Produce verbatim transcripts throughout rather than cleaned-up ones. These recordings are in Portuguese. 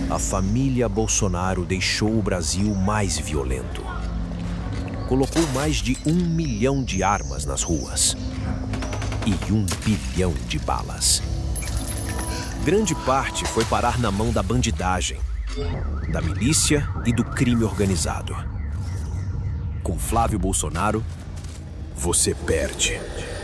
a família Bolsonaro deixou o Brasil mais violento. Colocou mais de um milhão de armas nas ruas e um bilhão de balas. Grande parte foi parar na mão da bandidagem, da milícia e do crime organizado. Com Flávio Bolsonaro, você perde.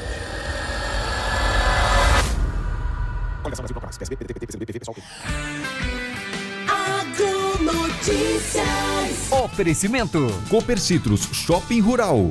Agronotícias. Oferecimento Copercitros Shopping Rural.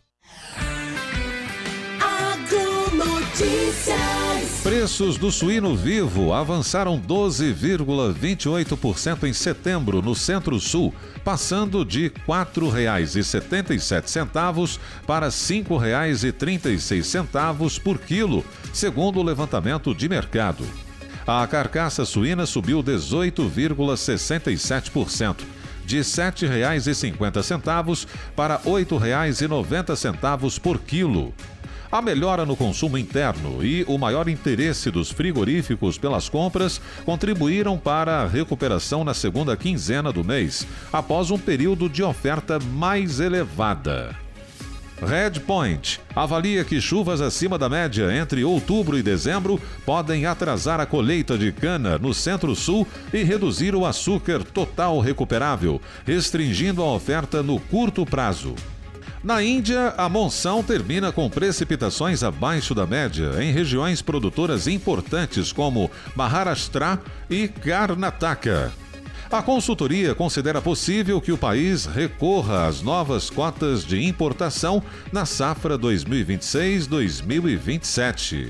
Agronotícias. Preços do suíno vivo avançaram doze vírgula vinte e oito por cento em setembro no Centro-Sul, passando de quatro reais e setenta e sete centavos para cinco reais e trinta e seis centavos por quilo, segundo o levantamento de mercado. A carcaça suína subiu dezoito vírgula sessenta e sete por cento, de sete reais e cinquenta centavos para oito reais e noventa centavos por quilo. A melhora no consumo interno e o maior interesse dos frigoríficos pelas compras contribuíram para a recuperação na segunda quinzena do mês, após um período de oferta mais elevada. Redpoint avalia que chuvas acima da média entre outubro e dezembro podem atrasar a colheita de cana no Centro-Sul e reduzir o açúcar total recuperável, restringindo a oferta no curto prazo. Na Índia, a monção termina com precipitações abaixo da média em regiões produtoras importantes como Maharashtra e Karnataka. A consultoria considera possível que o país recorra às novas cotas de importação na safra dois mil e vinte e seis dois mil e vinte e sete.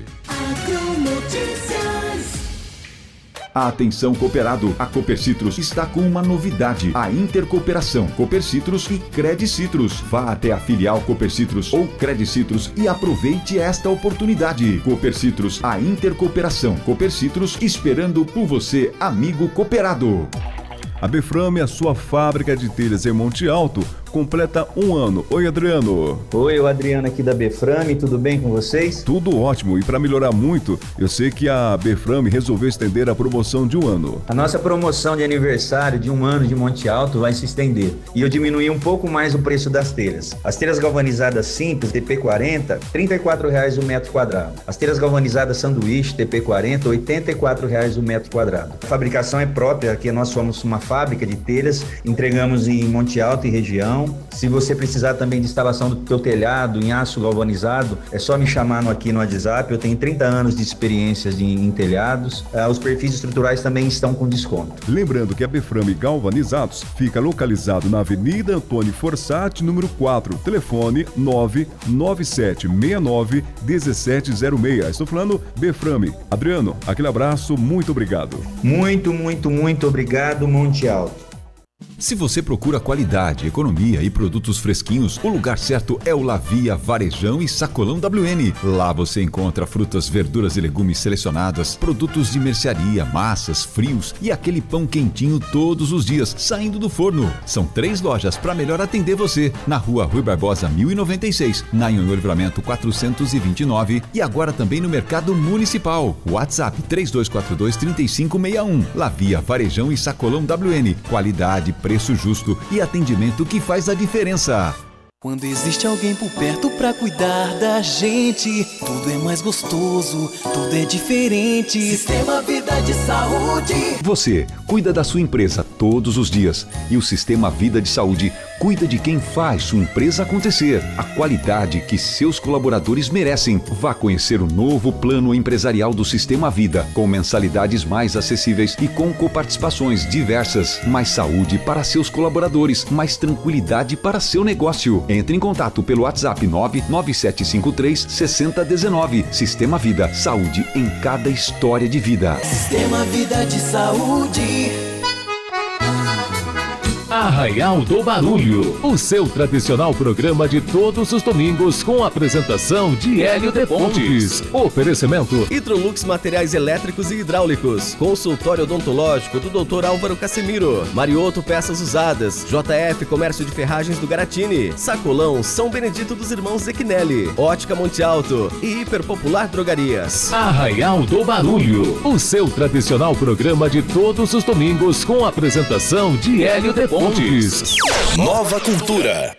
Atenção cooperado, a Copercitros está com uma novidade, a intercooperação Copercitros e Credicitros. Vá até a filial Copercitros ou Credicitros e aproveite esta oportunidade. Copercitros, a intercooperação Copercitros, esperando por você, amigo cooperado. A Beframe, a sua fábrica de telhas em Monte Alto, completa um ano. Oi, Adriano. Oi, o Adriano aqui da Beframe, tudo bem com vocês? Tudo ótimo, e para melhorar muito, eu sei que a Beframe resolveu estender a promoção de um ano. A nossa promoção de aniversário de um ano de Monte Alto vai se estender, e eu diminuí um pouco mais o preço das telhas. As telhas galvanizadas simples, T P quarenta, trinta e quatro reais o metro quadrado. As telhas galvanizadas sanduíche, T P quarenta, oitenta e quatro reais o metro quadrado. A fabricação é própria, aqui nós somos uma fábrica de telhas, entregamos em Monte Alto e região. Se você precisar também de instalação do teu telhado em aço galvanizado, é só me chamar no, aqui no WhatsApp. Eu tenho trinta anos de experiência de, em telhados. Ah, os perfis estruturais também estão com desconto. Lembrando que a Beframe Galvanizados fica localizado na Avenida Antônio Fossati, número quatro, telefone nove nove sete seis nove um sete zero seis. Estou falando Beframe. Adriano, aquele abraço, muito obrigado. Muito, muito, muito obrigado, Monte Alto. Se você procura qualidade, economia e produtos fresquinhos, o lugar certo é o Lavia Varejão e Sacolão W N. Lá você encontra frutas, verduras e legumes selecionadas, produtos de mercearia, massas, frios e aquele pão quentinho todos os dias, saindo do forno. São três lojas para melhor atender você. Na rua Rui Barbosa mil e noventa e seis, na Anhonho Livramento quatrocentos e vinte e nove e agora também no Mercado Municipal. WhatsApp três dois quatro dois, três cinco seis um. Lavia Varejão e Sacolão W N. Qualidade, preço justo e atendimento que faz a diferença. Quando existe alguém por perto pra cuidar da gente, tudo é mais gostoso, tudo é diferente. Sistema Vida de Saúde. Você cuida da sua empresa todos os dias e o Sistema Vida de Saúde cuida de quem faz sua empresa acontecer. A qualidade que seus colaboradores merecem. Vá conhecer o novo plano empresarial do Sistema Vida, com mensalidades mais acessíveis e com coparticipações diversas. Mais saúde para seus colaboradores, mais tranquilidade para seu negócio. Entre em contato pelo WhatsApp nove nove sete cinco três seis zero um nove. Sistema Vida, saúde em cada história de vida. Sistema Vida de Saúde. Arraial do Barulho, o seu tradicional programa de todos os domingos com a apresentação de Hélio de Pontes. Oferecimento Hidrolux Materiais Elétricos e Hidráulicos, consultório odontológico do doutor Álvaro Casemiro, Marioto Peças Usadas, J F Comércio de Ferragens do Garatini, Sacolão São Benedito dos Irmãos Zequinelli, Ótica Monte Alto e Hiperpopular Drogarias. Arraial do Barulho, o seu tradicional programa de todos os domingos com a apresentação de Hélio de Pontes. Nova Cultura.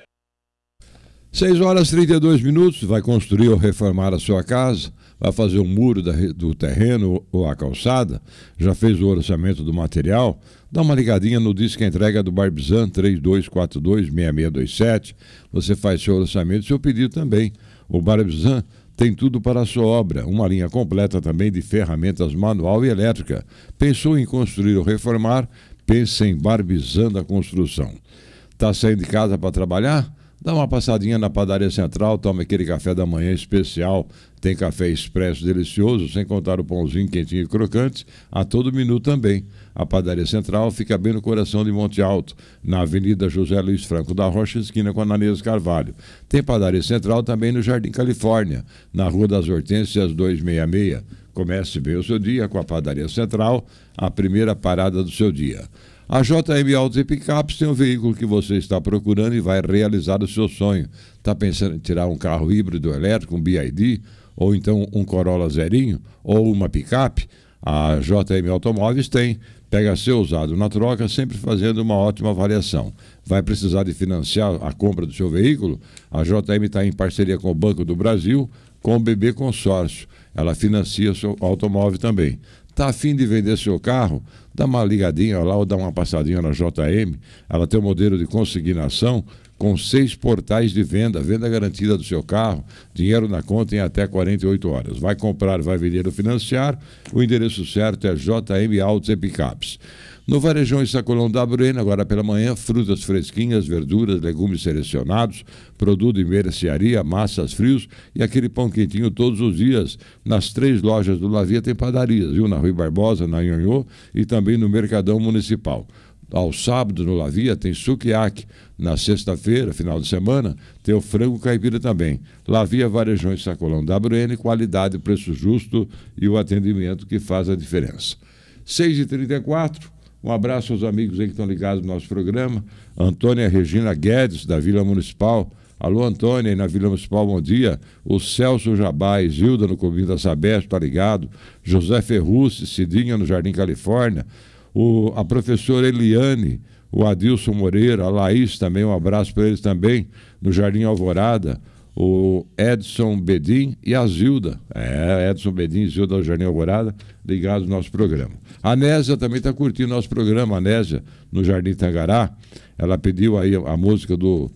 seis horas e trinta e dois minutos, vai construir ou reformar a sua casa, vai fazer o muro da, do terreno ou a calçada, já fez o orçamento do material, dá uma ligadinha no Disque Entrega do Barbizan, três dois quatro dois, seis seis dois sete, você faz seu orçamento e seu pedido também. O Barbizan tem tudo para a sua obra, uma linha completa também de ferramentas manual e elétrica. Pensou em construir ou reformar? Pense em Barbizan da Construção. Está saindo de casa para trabalhar? Dá uma passadinha na Padaria Central, toma aquele café da manhã especial. Tem café expresso delicioso, sem contar o pãozinho quentinho e crocante, a todo minuto também. A Padaria Central fica bem no coração de Monte Alto, na Avenida José Luiz Franco da Rocha, esquina com Ananias Carvalho. Tem Padaria Central também no Jardim Califórnia, na Rua das Hortênsias duzentos e sessenta e seis. Comece bem o seu dia com a Padaria Central, a primeira parada do seu dia. A J M Autos e Picapes tem um veículo que você está procurando e vai realizar o seu sonho. Está pensando em tirar um carro híbrido elétrico, um B I D, ou então um Corolla zerinho, ou uma picape? A J M Automóveis tem. Pega seu usado na troca, sempre fazendo uma ótima avaliação. Vai precisar de financiar a compra do seu veículo? A J M está em parceria com o Banco do Brasil, com o B B Consórcio. Ela financia o seu automóvel também. Está a fim de vender seu carro? Dá uma ligadinha lá ou dá uma passadinha na J M. Ela tem um modelo de consignação com seis portais de venda, venda garantida do seu carro, dinheiro na conta em até quarenta e oito horas. Vai comprar, vai vender ou financiar? O endereço certo é J M Autos e Picapes. No Varejão e Sacolão W N, agora pela manhã, frutas fresquinhas, verduras, legumes selecionados, produto de mercearia, massas frios e aquele pão quentinho todos os dias. Nas três lojas do Lavia tem padarias, viu? Na Rui Barbosa, na Nhonhô e também no Mercadão Municipal. Ao sábado no Lavia tem sukiyaki. Na sexta-feira, final de semana, tem o frango caipira também. Lavia, Varejão e Sacolão W N, qualidade, preço justo e o atendimento que faz a diferença. seis e trinta e quatro. Um abraço aos amigos aí que estão ligados no nosso programa. Antônia Regina Guedes, da Vila Municipal. Alô, Antônia, aí na Vila Municipal, bom dia. O Celso Jabás, Gilda no Clubinho da Sabesp, está ligado. José Ferrucci, Cidinha no Jardim Califórnia. O, a professora Eliane, o Adilson Moreira, a Laís também, um abraço para eles também, no Jardim Alvorada. O Edson Bedin e a Zilda. É, Edson Bedin e Zilda do Jardim Alvorada, ligados no nosso programa. A Nésia também está curtindo nosso programa, a Nésia, no Jardim Tangará. Ela pediu aí a música do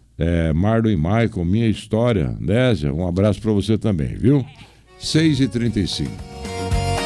é, Marlon e Michael, Minha História. Nésia, um abraço para você também, viu? seis e trinta e cinco.